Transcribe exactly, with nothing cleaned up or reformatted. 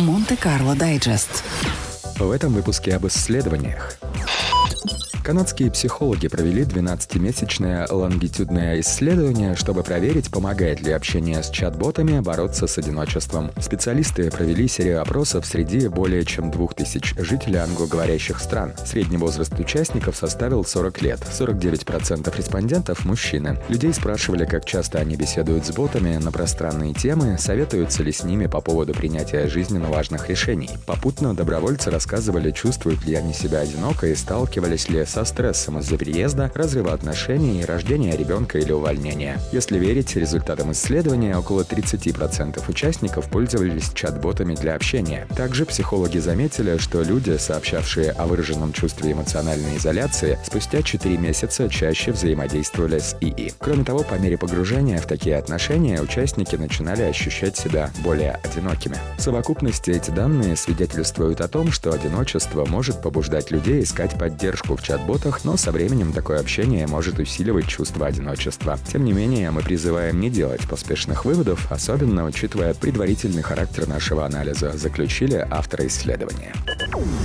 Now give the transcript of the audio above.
Монте-Карло Дайджест. В этом выпуске об исследованиях. Канадские психологи провели двенадцатимесячное лонгитюдное исследование, чтобы проверить, помогает ли общение с чат-ботами бороться с одиночеством. Специалисты провели серию опросов среди более чем двух тысяч жителей англоговорящих стран. Средний возраст участников составил сорок лет. сорок девять процентов респондентов – мужчины. Людей спрашивали, как часто они беседуют с ботами на пространные темы, советуются ли с ними по поводу принятия жизненно важных решений. Попутно добровольцы рассказывали, чувствуют ли они себя одиноко и сталкивались ли со стрессом из-за переезда, разрыва отношений, рождения ребенка или увольнения. Если верить результатам исследования, около тридцать процентов участников пользовались чат-ботами для общения. Также психологи заметили, что люди, сообщавшие о выраженном чувстве эмоциональной изоляции, спустя четыре месяца чаще взаимодействовали с ИИ. Кроме того, по мере погружения в такие отношения, участники начинали ощущать себя более одинокими. В совокупности эти данные свидетельствуют о том, что одиночество может побуждать людей искать поддержку в чат-ботах, но со временем такое общение может усиливать чувство одиночества. Тем не менее, мы призываем не делать поспешных выводов, особенно учитывая предварительный характер нашего анализа, заключили авторы исследования.